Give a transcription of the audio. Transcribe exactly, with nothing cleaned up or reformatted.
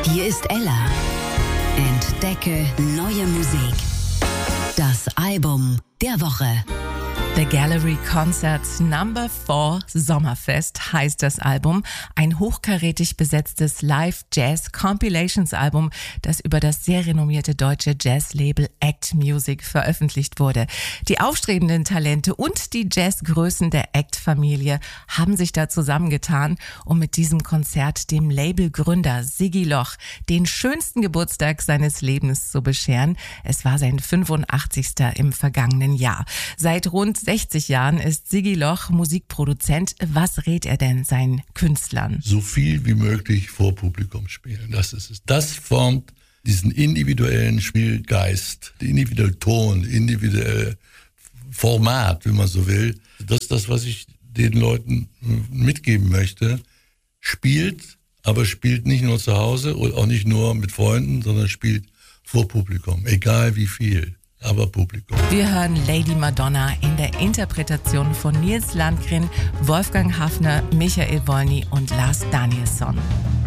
Hier ist Ella. Entdecke neue Musik. Das Album der Woche. The Gallery Concerts Number four Sommerfest heißt das Album. Ein hochkarätig besetztes Live-Jazz-Compilations-Album, das über das sehr renommierte deutsche Jazzlabel Act Music veröffentlicht wurde. Die aufstrebenden Talente und die Jazzgrößen der Act-Familie haben sich da zusammengetan, um mit diesem Konzert dem Labelgründer Siggi Loch den schönsten Geburtstag seines Lebens zu bescheren. Es war sein fünfundachtzigster im vergangenen Jahr. Seit rund sechzig Jahren ist Siggi Loch Musikproduzent. Was rät er denn seinen Künstlern? So viel wie möglich vor Publikum spielen. Das ist es. Das formt diesen individuellen Spielgeist, den individuellen Ton, individuelle Format, wenn man so will. Das ist das, was ich den Leuten mitgeben möchte. Spielt, aber spielt nicht nur zu Hause und auch nicht nur mit Freunden, sondern spielt vor Publikum, egal wie viel. Aber Publikum. Wir hören Lady Madonna in der Interpretation von Nils Landgren, Wolfgang Hafner, Michael Wolny und Lars Danielsson.